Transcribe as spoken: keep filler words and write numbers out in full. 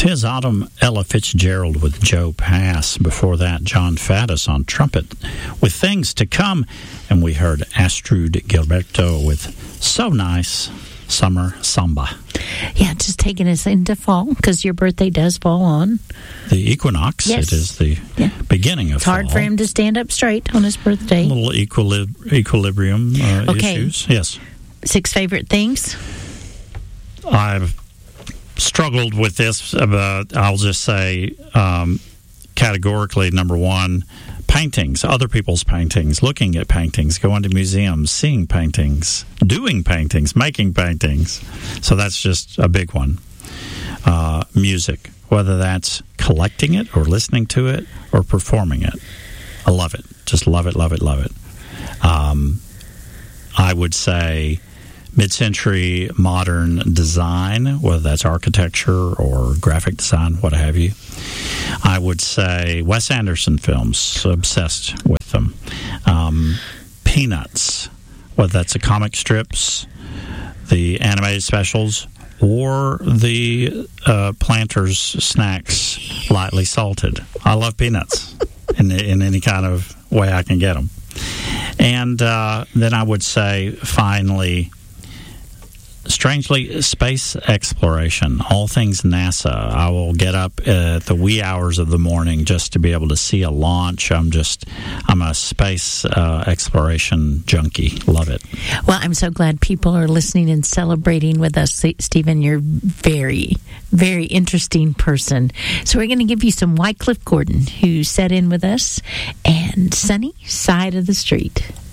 'Tis Autumn, Ella Fitzgerald with Joe Pass. Before that, John Faddis on trumpet with Things to Come. And we heard Astrud Gilberto with So Nice, Summer Samba. Yeah, just taking us into fall, because your birthday does fall on the equinox. Yes. It is the yeah. beginning of it's fall. It's hard for him to stand up straight on his birthday. A little equilib- equilibrium uh, okay. issues. Yes. Six favorite things? I've struggled with this, but I'll just say um, categorically, number one, paintings, other people's paintings, looking at paintings, going to museums, seeing paintings, doing paintings, making paintings. So that's just a big one. Uh, music, whether that's collecting it or listening to it or performing it. I love it. Just love it, love it, love it. Um, I would say mid-century modern design, whether that's architecture or graphic design, what have you. I would say Wes Anderson films, obsessed with them. Um, Peanuts, whether that's the comic strips, the animated specials, or the uh, Planters snacks, lightly salted. I love peanuts in, in any kind of way I can get them. And uh, then I would say, finally, strangely, space exploration, all things NASA. I will get up at the wee hours of the morning just to be able to see a launch. I'm just, I'm a space uh, exploration junkie. Love it. Well, I'm so glad people are listening and celebrating with us, Stephen. You're very, very interesting person. So we're going to give you some Wycliffe Gordon, who sat in with us, and Sunny Side of the Street.